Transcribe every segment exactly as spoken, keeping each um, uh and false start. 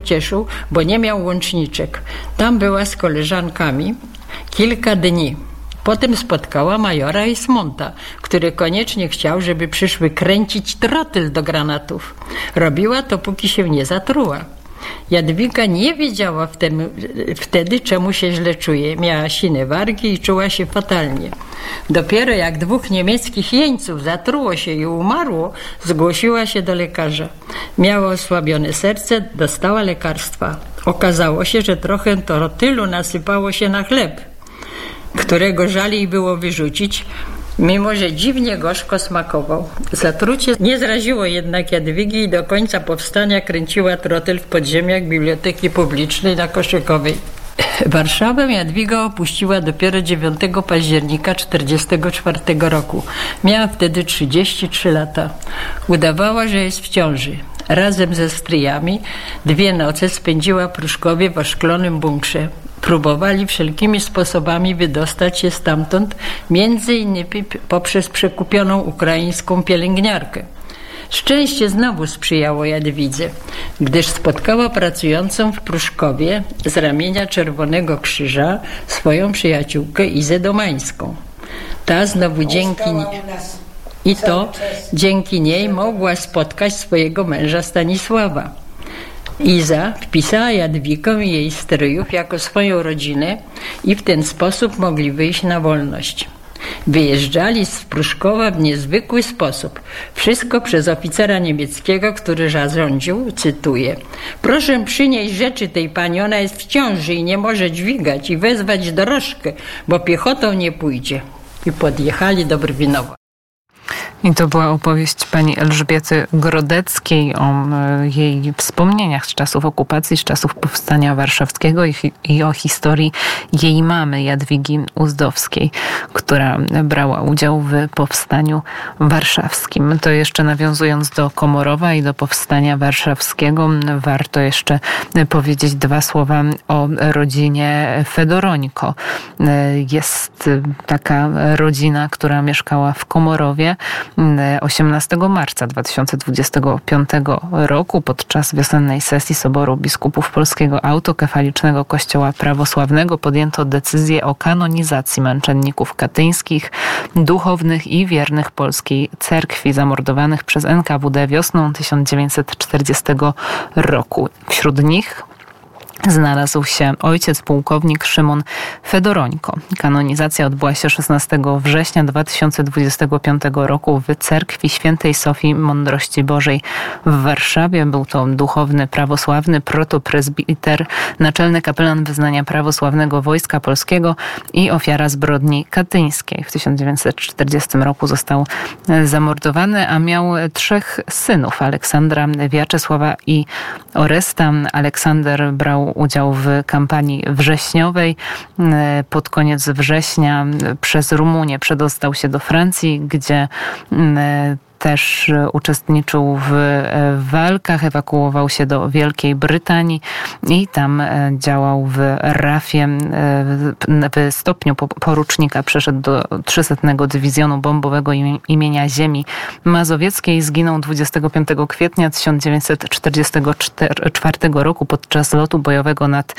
cieszył, bo nie miał łączniczek. Tam była z koleżankami kilka dni. Potem spotkała majora Esmonta, który koniecznie chciał, żeby przyszły kręcić trotyl do granatów. Robiła to, póki się nie zatruła. Jadwiga nie wiedziała wtedy, wtedy, czemu się źle czuje. Miała sine wargi i czuła się fatalnie. Dopiero jak dwóch niemieckich jeńców zatruło się i umarło, zgłosiła się do lekarza. Miała osłabione serce, dostała lekarstwa. Okazało się, że trochę trotylu nasypało się na chleb, którego żal jej było wyrzucić, mimo że dziwnie gorzko smakował. Zatrucie nie zraziło jednak Jadwigi i do końca powstania kręciła trotyl w podziemiach Biblioteki Publicznej na Koszykowej. Warszawę Jadwiga opuściła dopiero dziewiątego października tysiąc dziewięćset czterdziestego czwartego roku. Miała wtedy trzydzieści trzy lata. Udawała, że jest w ciąży. Razem ze stryjami dwie noce spędziła w Pruszkowie w oszklonym bunkrze. Próbowali wszelkimi sposobami wydostać się stamtąd, między innymi poprzez przekupioną ukraińską pielęgniarkę. Szczęście znowu sprzyjało Jadwidze, gdyż spotkała pracującą w Pruszkowie z ramienia Czerwonego Krzyża swoją przyjaciółkę Izę Domańską. Ta znowu dzięki i to dzięki niej mogła spotkać swojego męża Stanisława. Iza wpisała Jadwigę i jej stryjów jako swoją rodzinę i w ten sposób mogli wyjść na wolność. Wyjeżdżali z Pruszkowa w niezwykły sposób. Wszystko przez oficera niemieckiego, który zarządził, cytuję: proszę przynieść rzeczy tej pani, ona jest w ciąży i nie może dźwigać, i wezwać dorożkę, bo piechotą nie pójdzie. I podjechali do Brwinowa. I to była opowieść pani Elżbiety Grodeckiej o jej wspomnieniach z czasów okupacji, z czasów powstania warszawskiego i, i o historii jej mamy, Jadwigi Uzdowskiej, która brała udział w powstaniu warszawskim. To jeszcze nawiązując do Komorowa i do powstania warszawskiego, warto jeszcze powiedzieć dwa słowa o rodzinie Fedorońko. Jest taka rodzina, która mieszkała w Komorowie. osiemnastego marca dwa tysiące dwudziestego piątego roku podczas wiosennej sesji Soboru Biskupów Polskiego Autokefalicznego Kościoła Prawosławnego podjęto decyzję o kanonizacji męczenników katyńskich, duchownych i wiernych polskiej cerkwi zamordowanych przez N K W D wiosną tysiąc dziewięćset czterdziestego roku. Wśród nich znalazł się ojciec pułkownik Szymon Fedorońko. Kanonizacja odbyła się szesnastego września dwa tysiące dwudziestego piątego roku w cerkwi Świętej Sofii Mądrości Bożej w Warszawie. Był to duchowny prawosławny, protoprezbiter, naczelny kapelan wyznania prawosławnego Wojska Polskiego i ofiara zbrodni katyńskiej. W tysiąc dziewięćset czterdziestym roku został zamordowany, a miał trzech synów: Aleksandra, Wiaczesława i Oresta. Aleksander brał udział w kampanii wrześniowej. Pod koniec września przez Rumunię przedostał się do Francji, gdzie też uczestniczył w walkach, ewakuował się do Wielkiej Brytanii i tam działał w rafie. W stopniu porucznika przeszedł do trzysetnego Dywizjonu Bombowego imienia Ziemi Mazowieckiej. Zginął dwudziestego piątego kwietnia tysiąc dziewięćset czterdziestego czwartego roku podczas lotu bojowego nad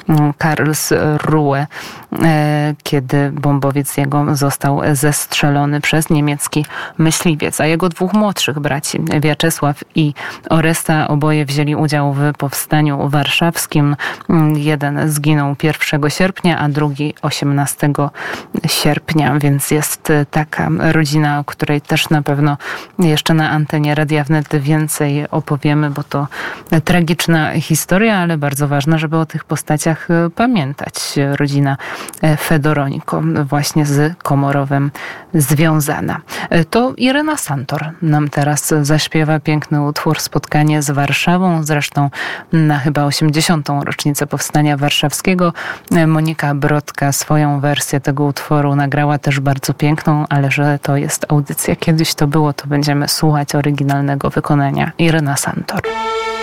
Karlsruhe, kiedy bombowiec jego został zestrzelony przez niemiecki myśliwiec, a jego dwóch młodszych braci, Wiaczesław i Oresta, oboje wzięli udział w powstaniu warszawskim. Jeden zginął pierwszego sierpnia, a drugi osiemnastego sierpnia, więc jest taka rodzina, o której też na pewno jeszcze na antenie Radia Wnet więcej opowiemy, bo to tragiczna historia, ale bardzo ważna, żeby o tych postaciach pamiętać. Rodzina Fedorońko, właśnie z Komorowem związana. To Irena Santor nam teraz zaśpiewa piękny utwór Spotkanie z Warszawą, zresztą na chyba osiemdziesiątą rocznicę powstania warszawskiego. Monika Brodka swoją wersję tego utworu nagrała też bardzo piękną, ale że to jest audycja Kiedyś to było, to będziemy słuchać oryginalnego wykonania Irena Santor.